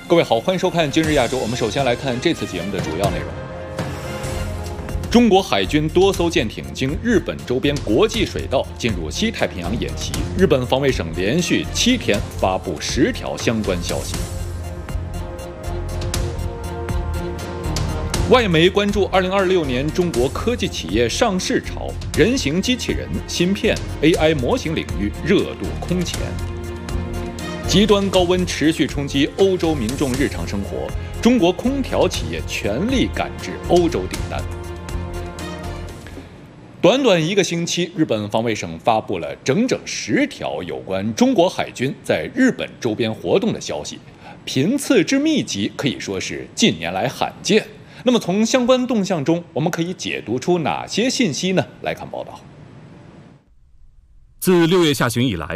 各位好，欢迎收看《今日亚洲》。我们首先来看这次节目的主要内容。中国海军多艘舰艇经日本周边国际水道进入西太平洋演习，日本防卫省连续7天发布10条相关消息。外媒关注2026年中国科技企业上市潮，人形机器人、芯片、AI 模型领域热度空前。极端高温持续冲击欧洲民众日常生活，中国空调企业全力赶制欧洲订单。短短1个星期，日本防卫省发布了整整10条有关中国海军在日本周边活动的消息，频次之密集可以说是近年来罕见。那么从相关动向中，我们可以解读出哪些信息呢？来看报道。 自6月下旬以来，